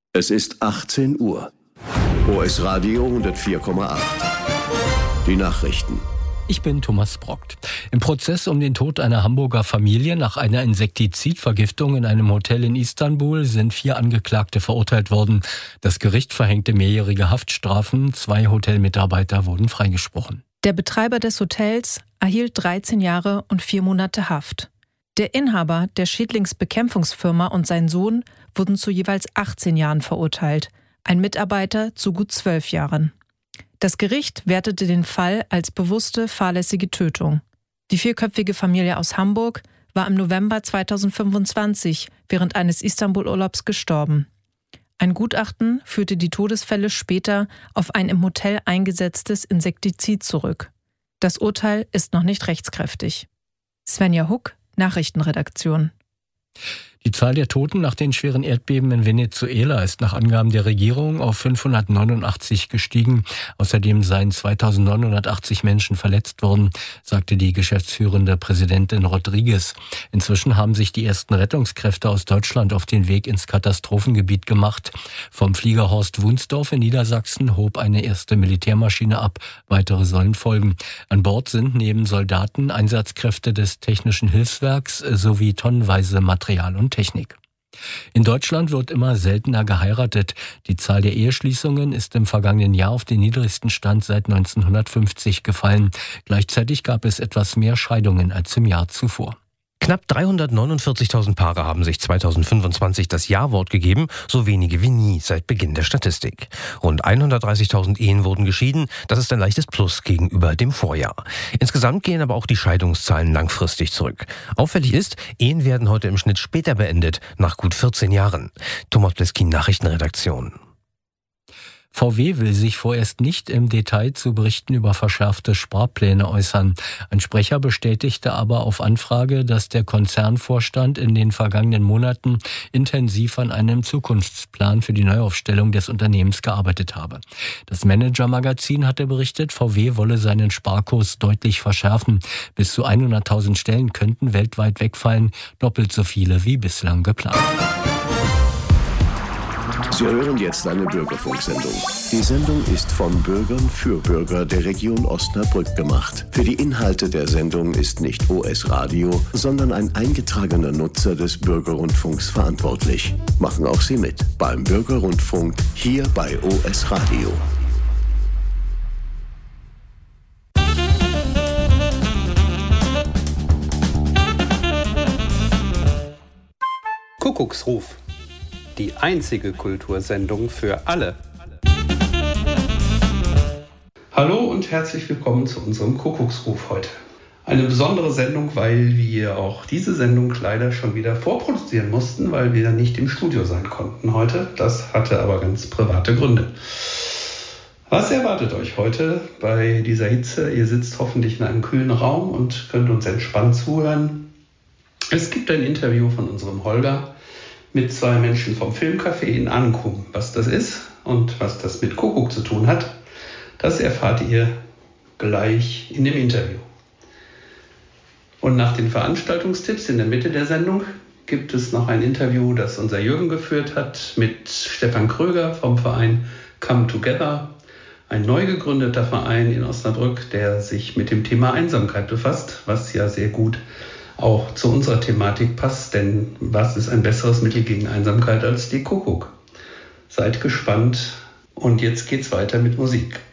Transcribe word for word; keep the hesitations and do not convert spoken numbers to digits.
Es ist achtzehn Uhr. O S Radio hundertvier Komma acht. Die Nachrichten. Ich bin Thomas Brockt. Im Prozess um den Tod einer Hamburger Familie nach einer Insektizidvergiftung in einem Hotel in Istanbul sind vier Angeklagte verurteilt worden. Das Gericht verhängte mehrjährige Haftstrafen. Zwei Hotelmitarbeiter wurden freigesprochen. Der Betreiber des Hotels erhielt dreizehn Jahre und vier Monate Haft. Der Inhaber der Schädlingsbekämpfungsfirma und sein Sohn wurden zu jeweils achtzehn Jahren verurteilt. Ein Mitarbeiter zu gut zwölf Jahren. Das Gericht wertete den Fall als bewusste, fahrlässige Tötung. Die vierköpfige Familie aus Hamburg war im November zweitausendfünfundzwanzig während eines Istanbul-Urlaubs gestorben. Ein Gutachten führte die Todesfälle später auf ein im Hotel eingesetztes Insektizid zurück. Das Urteil ist noch nicht rechtskräftig. Svenja Huck, Nachrichtenredaktion. Die Zahl der Toten nach den schweren Erdbeben in Venezuela ist nach Angaben der Regierung auf fünfhundertneunundachtzig gestiegen. Außerdem seien zweitausendneunhundertachtzig Menschen verletzt worden, sagte die geschäftsführende Präsidentin Rodriguez. Inzwischen haben sich die ersten Rettungskräfte aus Deutschland auf den Weg ins Katastrophengebiet gemacht. Vom Flieger Horst Wunsdorf in Niedersachsen hob eine erste Militärmaschine ab. Weitere sollen folgen. An Bord sind neben Soldaten Einsatzkräfte des Technischen Hilfswerks sowie tonnenweise Material und Technik. In Deutschland wird immer seltener geheiratet. Die Zahl der Eheschließungen ist im vergangenen Jahr auf den niedrigsten Stand seit neunzehnhundertfünfzig gefallen. Gleichzeitig gab es etwas mehr Scheidungen als im Jahr zuvor. Knapp dreihundertneunundvierzigtausend Paare haben sich zweitausendfünfundzwanzig das Ja-Wort gegeben, so wenige wie nie seit Beginn der Statistik. Rund hundertdreißigtausend Ehen wurden geschieden, das ist ein leichtes Plus gegenüber dem Vorjahr. Insgesamt gehen aber auch die Scheidungszahlen langfristig zurück. Auffällig ist, Ehen werden heute im Schnitt später beendet, nach gut vierzehn Jahren. Thomas Bleskin, Nachrichtenredaktion. V W will sich vorerst nicht im Detail zu Berichten über verschärfte Sparpläne äußern. Ein Sprecher bestätigte aber auf Anfrage, dass der Konzernvorstand in den vergangenen Monaten intensiv an einem Zukunftsplan für die Neuaufstellung des Unternehmens gearbeitet habe. Das Manager-Magazin hatte berichtet, V W wolle seinen Sparkurs deutlich verschärfen. Bis zu hunderttausend Stellen könnten weltweit wegfallen, doppelt so viele wie bislang geplant. Sie hören jetzt eine Bürgerfunksendung. Die Sendung ist von Bürgern für Bürger der Region Osnabrück gemacht. Für die Inhalte der Sendung ist nicht O S Radio, sondern ein eingetragener Nutzer des Bürgerrundfunks verantwortlich. Machen auch Sie mit beim Bürgerrundfunk hier bei O S Radio. Kuckucksruf. Die einzige Kultursendung für alle. Hallo und herzlich willkommen zu unserem Kuckucksruf heute. Eine besondere Sendung, weil wir auch diese Sendung leider schon wieder vorproduzieren mussten, weil wir nicht im Studio sein konnten heute. Das hatte aber ganz private Gründe. Was erwartet euch heute bei dieser Hitze? Ihr sitzt hoffentlich in einem kühlen Raum und könnt uns entspannt zuhören. Es gibt ein Interview von unserem Holger mit zwei Menschen vom Filmcafé in Ankum. Was das ist und was das mit Kuckuck zu tun hat, das erfahrt ihr gleich in dem Interview. Und nach den Veranstaltungstipps in der Mitte der Sendung gibt es noch ein Interview, das unser Jürgen geführt hat mit Stefan Kröger vom Verein Come Together, ein neu gegründeter Verein in Osnabrück, der sich mit dem Thema Einsamkeit befasst, was ja sehr gut auch zu unserer Thematik passt, denn was ist ein besseres Mittel gegen Einsamkeit als die Kuckuck? Seid gespannt und jetzt geht's weiter mit Musik.